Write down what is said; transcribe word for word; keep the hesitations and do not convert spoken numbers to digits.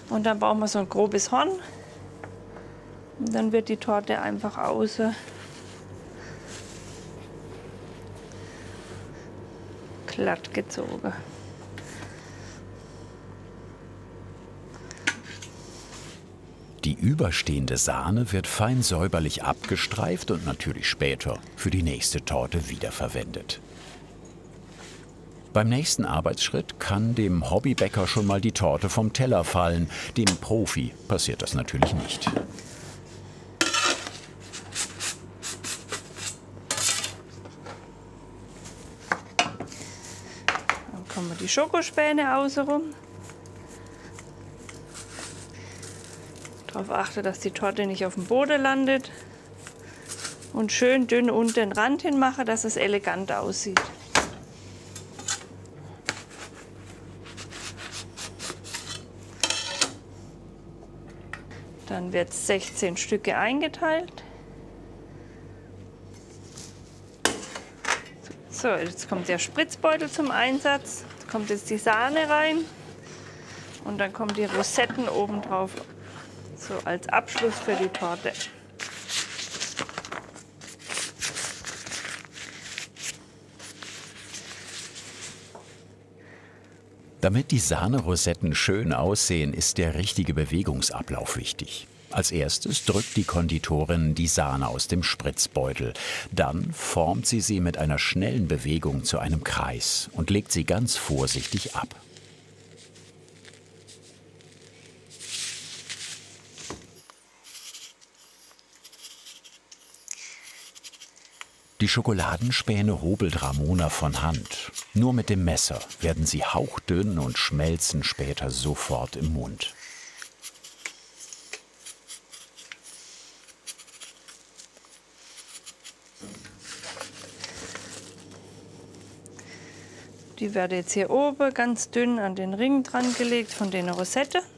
Und dann brauchen wir so ein grobes Horn. Und dann wird die Torte einfach außen glatt gezogen. Die überstehende Sahne wird fein säuberlich abgestreift und natürlich später für die nächste Torte wiederverwendet. Beim nächsten Arbeitsschritt kann dem Hobbybäcker schon mal die Torte vom Teller fallen. Dem Profi passiert das natürlich nicht. Dann kommen wir die Schokospäne außenrum. Darauf achten, dass die Torte nicht auf dem Boden landet. Und schön dünn unten den Rand hin machen, dass es elegant aussieht. Dann wird es sechzehn Stücke eingeteilt. So, jetzt kommt der Spritzbeutel zum Einsatz. Jetzt kommt jetzt die Sahne rein und dann kommen die Rosetten oben drauf, so als Abschluss für die Torte. Damit die Sahnerosetten schön aussehen, ist der richtige Bewegungsablauf wichtig. Als erstes drückt die Konditorin die Sahne aus dem Spritzbeutel. Dann formt sie sie mit einer schnellen Bewegung zu einem Kreis und legt sie ganz vorsichtig ab. Die Schokoladenspäne hobelt Ramona von Hand. Nur mit dem Messer werden sie hauchdünn und schmelzen später sofort im Mund. Die werden jetzt hier oben ganz dünn an den Ring dran gelegt von den Rosette.